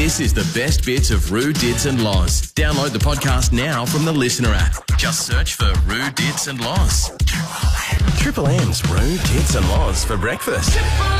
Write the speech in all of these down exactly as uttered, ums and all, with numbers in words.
This is the best bits of Roo, Dits and Loz. Download the podcast now from the Listener app. Just search for Roo, Dits and Loz. Triple M's Roo, Dits and Loz for breakfast.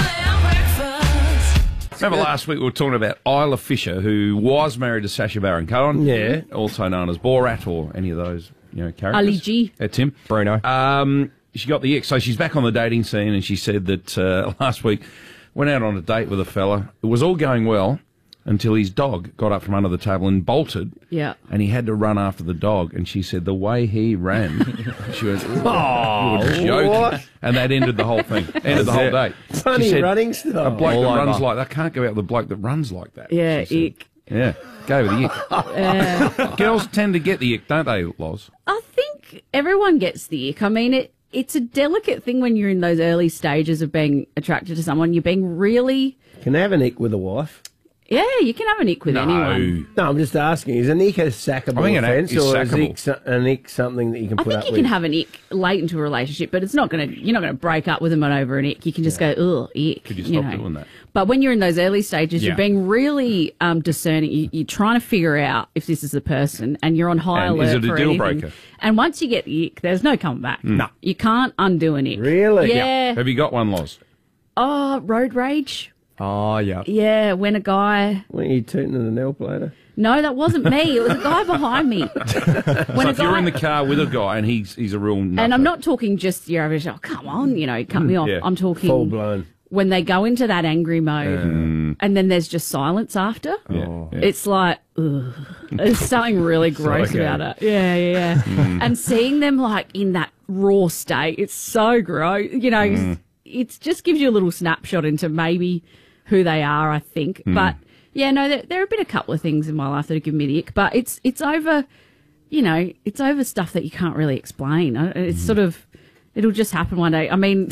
Remember last week we were talking about Isla Fisher, who was married to Sacha Baron Cohen. Yeah. Also known as Borat or any of those, you know, characters. Ali G. Uh, Tim. Bruno. Um, she got the ick. So she's back on the dating scene, and she said that uh, last week went out on a date with a fella. It was all going well until his dog got up from under the table and bolted. Yeah. And he had to run after the dog. And she said the way he ran, she went, oh, you were joking. what? And that ended the whole thing. Ended the whole date. Funny She said, running style. A bloke All that runs over. like that can't go out with a bloke that runs like that. Yeah, she said. ick. Yeah, go with the ick. Uh, Girls tend to get the ick, don't they, Loz? I think everyone gets the ick. I mean, it it's a delicate thing when you're in those early stages of being attracted to someone. You're being really... Can have an ick with a wife. Yeah, you can have an ick with No. anyone. No, I'm just asking. Is an ick a sackable I think an ick offence, is or is sackable. ick so- an ick something that you can I put think up you with? can have an ick late into a relationship, but it's not going to. You're not going to break up with them over an ick. You can just go, ugh, ick. Could you stop doing that? But when you're in those early stages, Yeah. you're being really um, discerning. You, you're trying to figure out if this is the person, and you're on high And alert is it a for deal anything. breaker? And once you get the ick, there's no coming back. No. You can't undo an ick. Really? Yeah. Have you got one, Loz? Oh, road rage. Oh, yeah. Yeah, when a guy... When you tooting at a nail plater? No, that wasn't me. It was a guy behind me. When So a if you're guy- in the car with a guy and he's he's a real nutter. And I'm not talking just your average, oh, come on, you know, cut me off. yeah. I'm talking... Full blown. When they go into that angry mode and then there's just silence after, Yeah, yeah. it's like, ugh. There's something really gross okay. about it. Yeah, yeah, yeah. And seeing them like in that raw state, it's so gross. You know, it just gives you a little snapshot into maybe who they are, I think. But yeah, no, there, there have been a couple of things in my life that have given me the ick, but it's it's over, you know, it's over stuff that you can't really explain. I- It's sort of, it'll just happen one day. I mean,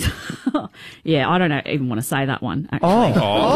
yeah, I don't know, even want to say that one, actually. Oh,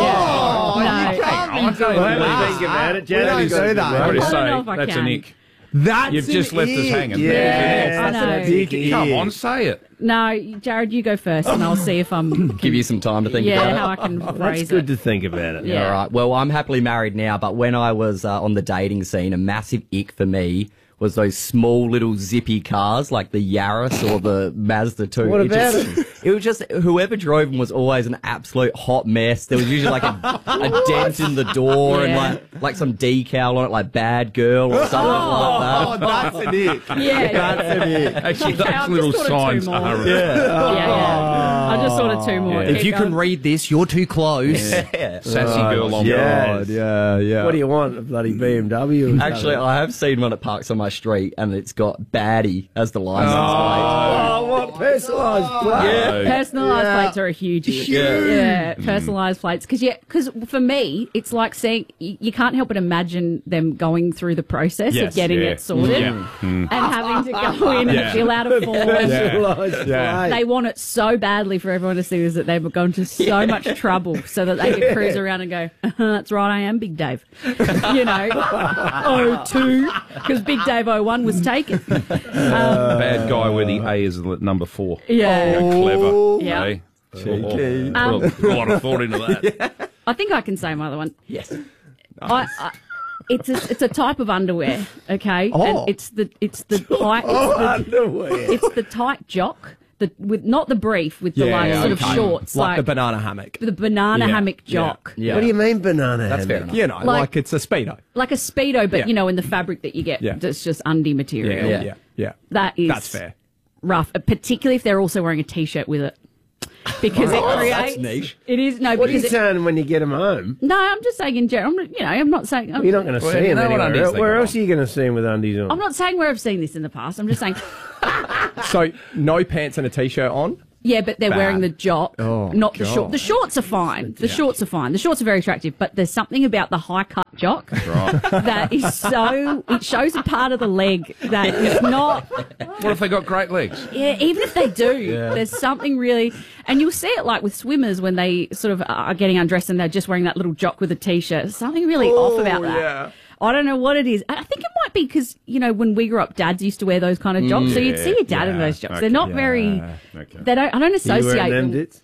No. I don't Well, know. think about it. We don't Janet, do that. What do you I don't say? know if I That's can. an ick. That's You've just left us hanging. Yeah, I know. that's an ick. Come on, say it. No, Jared, you go first, and I'll see if I'm. Give you some time to think yeah, about how it. I can That's phrase good it. to think about it. Yeah. All right. Well, I'm happily married now, but when I was uh, on the dating scene, a massive ick for me was those small little zippy cars like the Yaris or the Mazda two. What it about just, it was just, whoever drove them was always an absolute hot mess. There was usually like a, a dent in the door and Yeah. like like some decal on it, like bad girl or something like that. Oh, that's an ick. Yeah, That's it. Actually, Okay, those I've little just thought of two signs more. are. yeah, yeah. I just thought of two more. Yeah. If Keep you can going. read this, you're too close. Sassy girl on yeah. the yeah, yeah. What do you want? A bloody B M W? or Actually, something? I have seen one that parks on my street, and it's got baddie as the license Oh, what personalised play? Yeah. Personalised Yeah. plates are a huge, Huge. yeah. Personalised plates, because yeah, because for me, it's like seeing you, you can't help but imagine them going through the process Yes, of getting yeah. it sorted Yeah. and having to go in Yeah. and fill out a form. Personalised play. They want it so badly for everyone to see is that they've gone to so much trouble so that they can cruise around and go, that's right, I am Big Dave. You know, oh two, because Big Dave oh one was taken. Bad guy where the A is the number four. Yeah. You're clever. Yeah. eh? Cheeky. Oh, Um, put a lot of thought into that. I think I can say my other one. Yes. I, I, it's a, it's a type of underwear, okay, Oh. and it's the it's the tight it's, Oh, the, underwear. it's the tight jock, the with not the brief with the Yeah, like sort of okay. shorts, like, like, the banana hammock. the banana Yeah, hammock yeah, jock, Yeah. What do you mean banana That's fair hammock? enough. You know, Like- like, it's a Speedo. like a speedo, but Yeah. you know, in the fabric that you get, Yeah. that's just undie material. Yeah, Yeah. yeah, yeah. That is That's fair. rough, particularly if they're also wearing a t-shirt with it, because it Oh, creates. that's niche. It is no, What are you because it, saying when you get them home? no, I'm just saying in general. I'm, you know, I'm not saying. I'm, You're not going to Well, see you them know what anywhere. undies else. they Where got else on? are you going to see them with undies on? I'm not saying where I've seen this in the past. I'm just saying. So, no pants and a t-shirt on? Yeah, but they're Bad. wearing the jock, Oh, not the God. short. The shorts are fine. The shorts are fine. The shorts are very attractive, but there's something about the high cut jock that is so. It shows a part of the leg that is not. What if they got great legs? Yeah, even if they do, there's something really, and you'll see it like with swimmers when they sort of are getting undressed and they're just wearing that little jock with a t-shirt. There's something really off about that. yeah. I don't know what it is. I think it might be because, you know, when we grew up, dads used to wear those kind of jocks. so you'd see your dad in yeah, those jocks. okay, They're not yeah, very, okay. they don't, I don't You associate wearing them them. dits?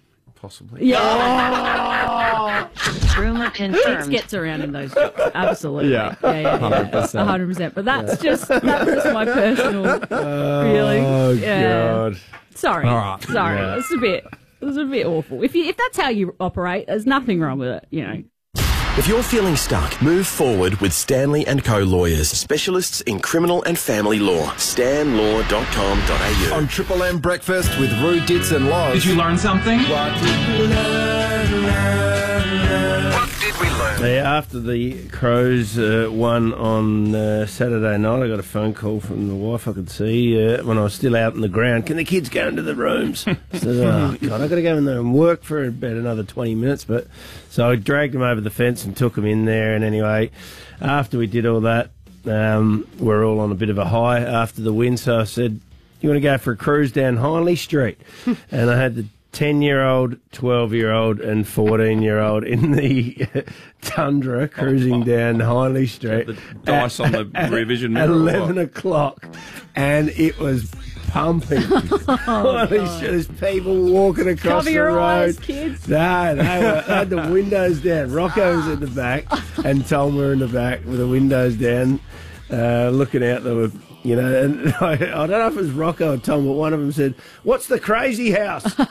Possibly. Yeah. Rumor Hicks confirmed. gets around in those jobs. Absolutely. Yeah. Yeah, yeah, yeah. one hundred percent. one hundred percent. But that's just that's just my personal feeling. Oh, Yeah. God. Sorry. All right. Sorry. Yeah. It's a bit it's a bit awful. If you if that's how you operate, there's nothing wrong with it, you know. If you're feeling stuck, move forward with Stanley and Co Lawyers, specialists in criminal and family law. stan law dot com dot a u. On Triple M Breakfast with Roo, Dits and Loz. Did you learn something? What did we learn? What did we learn? Yeah, after the Crows uh, won on uh, Saturday night, I got a phone call from the wife I could see uh, when I was still out in the ground. Can the kids go into the rooms? I said, oh, God, I've got to go in there and work for about another twenty minutes. But so I dragged them over the fence and took them in there. And anyway, after we did all that, um, we're all on a bit of a high after the win. So I said, you want to go for a cruise down Hindley Street? And I had the ten-year-old, twelve-year-old and fourteen-year-old in the Tundra cruising down Hindley Street. The dice on the rear vision At mirror. or eleven what? o'clock. And it was pumping. Holy shit, there's people walking across Cover the your road. eyes, kids. No, they, were, they had the windows down. Rocco was in the back and Tom were in the back with the windows down, uh, looking out. They were... You know, and I, I don't know if it was Rocco or Tom, but one of them said, "What's the crazy house?" Oh,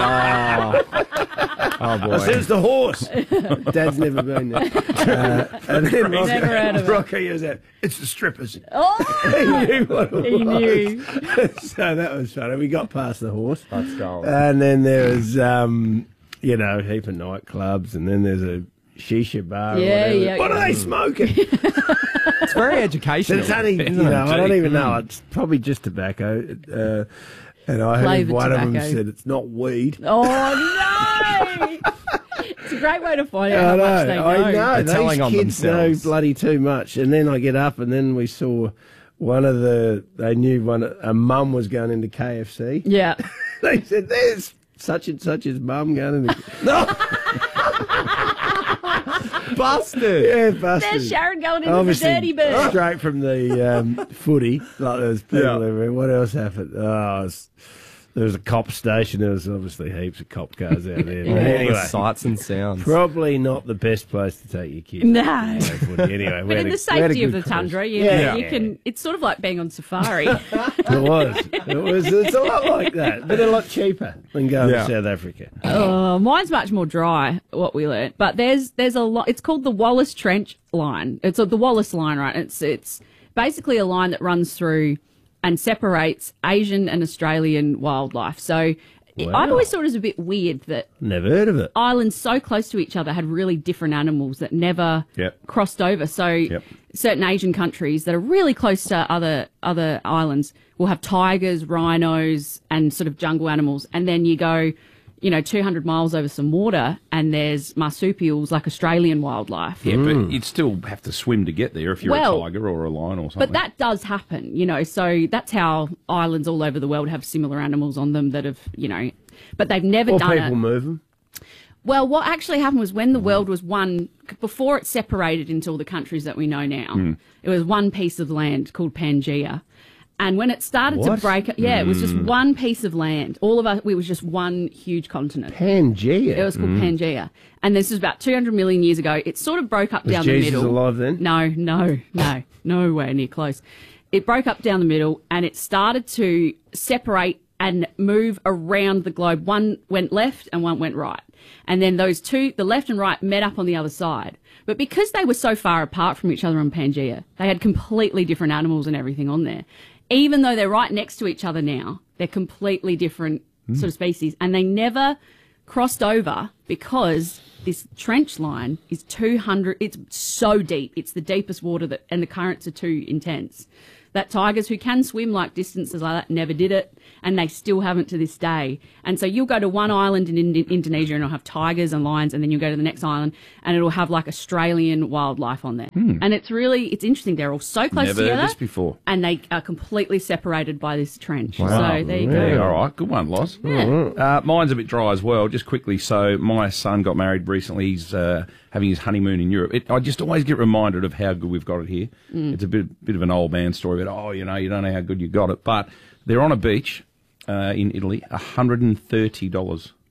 oh boy. I said, "It's the horse." Dad's never been there. Uh, and then Rocco, Never heard of it. Rocco yells out, "It's the strippers." Oh, He knew what it he was. knew. So that was funny. We got past the horse. That's gold. And then there was, um, you know, a heap of nightclubs, and then there's a shisha bar. Yeah, or whatever. yeah, What yeah. are they smoking? It's very educational. It's only, you isn't know, it? I don't even know. It's probably just tobacco. Uh, and I heard Flavoured one of them tobacco. said it's not weed. Oh, no! It's a great way to find out I how know, much they know. I know. They're These telling on kids know themselves. bloody too much. And then I get up, and then we saw one of the. They knew one. A mum was going into K F C. Yeah. They said, "There's such and such's mum going into." No, Busted. yeah, busted. There's Sharon going into Obviously, the dirty bird. straight from the um, footy. Like there's people Yeah. everywhere. What else happened? Oh, it was, there was a cop station. There was obviously heaps of cop cars out there. But All the anyway, sights and sounds. probably not the best place to take your kids. No. to play footy. Anyway, we But had in a- the we had a safety of good the cruise. tundra, you, Yeah. know, you can. It's sort of like being on safari. It was. It was. It's a lot like that, but a lot cheaper than going Yeah. to South Africa. Oh, mine's much more dry. What we learnt, but there's there's a lot. It's called the Wallace Trench line. It's uh, the Wallace line, right? It's it's basically a line that runs through and separates Asian and Australian wildlife. So Wow. I've always thought it was a bit weird that Never heard of it. islands so close to each other had really different animals that never Yep. crossed over. So Yep. certain Asian countries that are really close to other other islands will have tigers, rhinos, and sort of jungle animals. And then you go, you know, two hundred miles over some water, and there's marsupials like Australian wildlife. Yeah, but you'd still have to swim to get there if you're Well, a tiger or a lion or something. But that does happen, you know, so that's how islands all over the world have similar animals on them that have, you know, but they've never Or done people it. move them. Well, what actually happened was when the world was one, before it separated into all the countries that we know now, it was one piece of land called Pangaea. And when it started What? to break, yeah, it was just one piece of land. All of us, we was just one huge continent. Pangea. It was called Pangaea. And this was about two hundred million years ago. It sort of broke up Was down Jesus the middle. alive then? No, no, no, nowhere near close. It broke up down the middle and it started to separate and move around the globe. One went left and one went right. And then those two, the left and right, met up on the other side. But because they were so far apart from each other on Pangaea, they had completely different animals and everything on there. Even though they're right next to each other now, they're completely different sort of species. And they never crossed over because this trench line is two hundred, it's so deep. It's the deepest water that, and the currents are too intense. That tigers who can swim like distances like that never did it, and they still haven't to this day. And so you'll go to one island in Ind- Indonesia and it'll have tigers and lions, and then you'll go to the next island and it'll have like Australian wildlife on there. And it's really, it's interesting. They're all so close Never together. heard this before. And they are completely separated by this trench. Wow. So there you Yeah, go. all right. Good one, Loz. Yeah. Uh, mine's a bit dry as well. Just quickly, so my son got married recently. He's uh, having his honeymoon in Europe. It, I just always get reminded of how good we've got it here. Mm. It's a bit bit of an old man story, but, oh, you know, you don't know how good you got it. But they're on a beach uh, in Italy, one hundred thirty dollars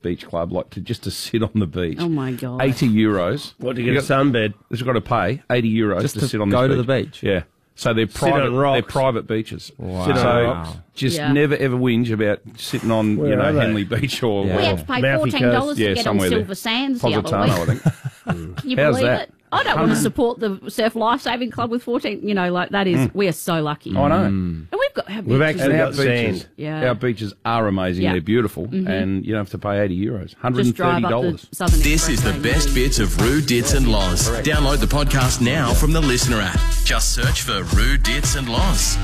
beach club, like to just to sit on the beach. Oh, my God. eighty euros. What, to get a sunbed? They've got to pay eighty euros Just to, to sit on go this to beach. the beach? Yeah. So they're private. on rocks. They're private beaches. Wow. Sit on So rocks. just Yeah. never ever whinge about sitting on Where you know are they? Henley Beach or Yeah. We or had to pay Mouthy fourteen dollars yeah to get on somewhere there. Silver Sands the other Positano, week. I think. Can you How's believe that? it? I don't want to support the Surf Lifesaving Club with fourteen. You know, like that is, we are so lucky. I know. And we've got, our We've beaches. actually And our got beaches, sand. Yeah. our beaches are amazing. Yeah. They're beautiful, and you don't have to pay eighty euros, hundred Just and drive thirty up the dollars. Southern This is the Expressway. best bits of Roo, Dits and Loz. Download the podcast now from the Listener app. Just search for Roo, Dits and Loz.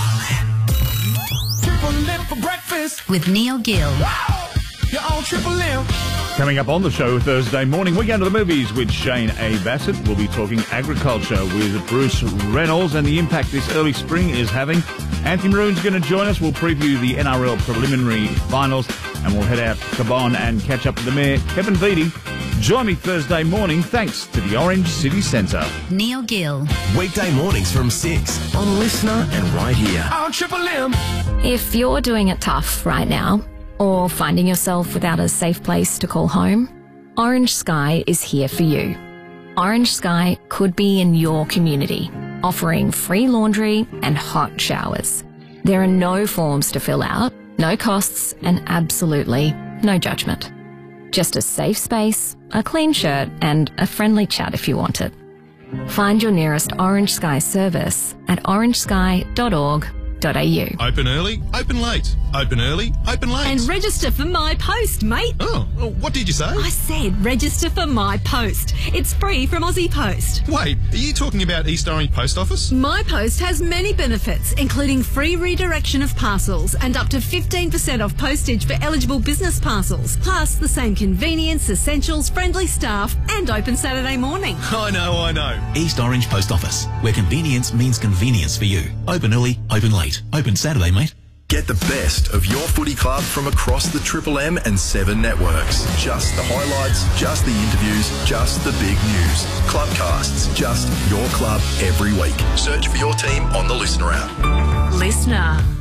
Triple M for breakfast. With Neil Gill. You're on Triple M. Coming up on the show Thursday morning, we're going to the movies with Shane A. Bassett. We'll be talking agriculture with Bruce Reynolds and the impact this early spring is having. Anthony Maroon's going to join us. We'll preview the N R L preliminary finals and we'll head out to Cabon and catch up with the Mayor, Kevin Beattie. Join me Thursday morning thanks to the Orange City Centre. Neil Gill. Weekday mornings from six on Listener and right here. On Triple M. If you're doing it tough right now, or finding yourself without a safe place to call home, Orange Sky is here for you. Orange Sky could be in your community, offering free laundry and hot showers. There are no forms to fill out, no costs, and absolutely no judgment. Just a safe space, a clean shirt, and a friendly chat if you want it. Find your nearest Orange Sky service at orange sky dot org dot a u. Open early, open late. Open early, open late. And register for My Post, mate. Oh, well, what did you say? I said register for My Post. It's free from Aussie Post. Wait, are you talking about East Orange Post Office? My Post has many benefits, including free redirection of parcels and up to fifteen percent off postage for eligible business parcels, plus the same convenience, essentials, friendly staff, and open Saturday morning. I know, I know. East Orange Post Office, where convenience means convenience for you. Open early, open late. Open Saturday, mate. Get the best of your footy club from across the Triple M and Seven networks. Just the highlights, just the interviews, just the big news. Clubcasts, just your club every week. Search for your team on the Listener app. Listener.